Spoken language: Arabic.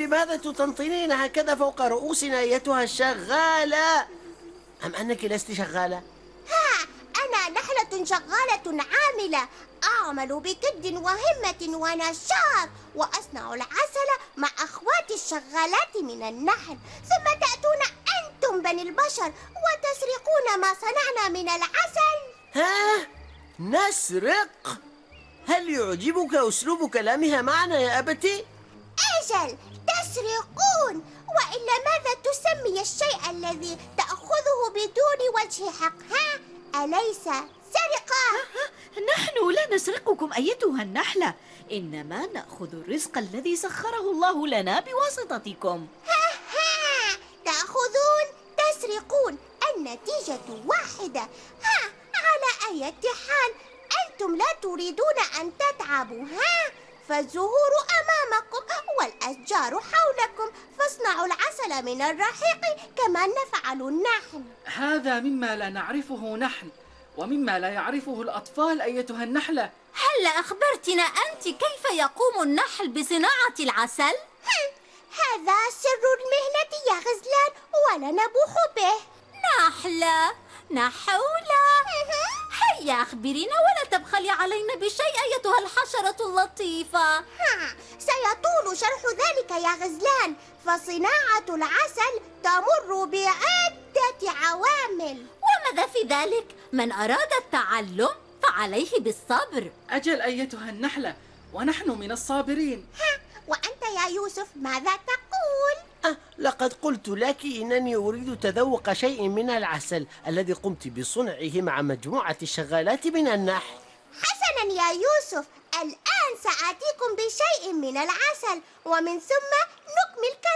لماذا تطنطنين هكذا فوق رؤوسنا أيتها الشغالة؟ أم أنك لست شغالة؟ ها، أنا نحلة شغالة عاملة، أعمل بجد وهمة ونشاط، وأصنع العسل مع أخواتي الشغالات من النحل، ثم تأتون أنتم بني البشر وتسرقون ما صنعنا من العسل. ها؟ نسرق؟ هل يعجبك أسلوب كلامها معنا يا أبتي؟ أجل، تسرقون، وإلا ماذا تسمي الشيء الذي تأخذه بدون وجه حق؟ ها؟ أليس سرقة؟ نحن لا نسرقكم أيتها النحلة، إنما نأخذ الرزق الذي سخره الله لنا بواسطتكم. ها، تأخذون تسرقون، النتيجة واحدة. ها، على أي حال أنتم لا تريدون أن تتعبوا، ها؟ فالزهور أمامكم والأشجار حولكم، فاصنعوا العسل من الرحيق كما نفعل النحل. هذا مما لا نعرفه نحن، ومما لا يعرفه الأطفال أيتها النحلة. هل أخبرتنا أنت كيف يقوم النحل بصناعة العسل؟ هذا سر المهنة يا غزلان، ولا نبوح به. نحلة نحولة، هيا أخبرينا ولا تبخلي علينا بشيء أيتها الحشرة اللطيفة. سيطول شرح ذلك يا غزلان، فصناعة العسل تمر بعدة عوامل. وماذا في ذلك؟ من أراد التعلم فعليه بالصبر. أجل أيتها النحلة، ونحن من الصابرين. وأنت يا يوسف ماذا تقول؟ لقد قلت لك إنني أريد تذوق شيء من العسل الذي قمت بصنعه مع مجموعة الشغالات من النحل. حسنا يا يوسف، الآن سآتيكم بشيء من العسل، ومن ثم نكمل